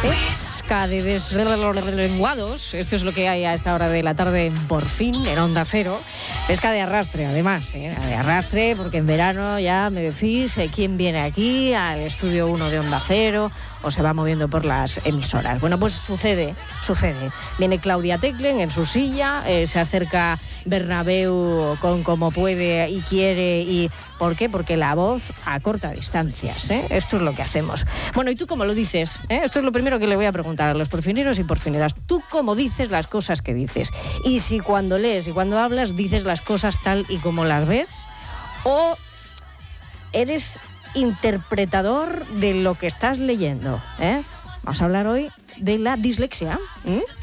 Pesca de deslenguados, esto es lo que hay a esta hora de la tarde, por fin, en Onda Cero. Pesca de arrastre, además, de arrastre, porque en verano ya me decís quién viene aquí al estudio 1 de Onda Cero o se va moviendo por las emisoras. Bueno, pues sucede. Viene Claudia Teclen en su silla, se acerca Bernabéu con como puede y quiere. ¿Y por qué? Porque la voz acorta distancias, Esto es lo que hacemos. Bueno, ¿y tú cómo lo dices? Esto es lo primero que le voy a preguntar a los porfineros y porfineras. ¿Tú cómo dices las cosas que dices? Y si cuando lees y cuando hablas dices las cosas tal y como las ves, o eres interpretador de lo que estás leyendo, Vamos a hablar hoy de la dislexia.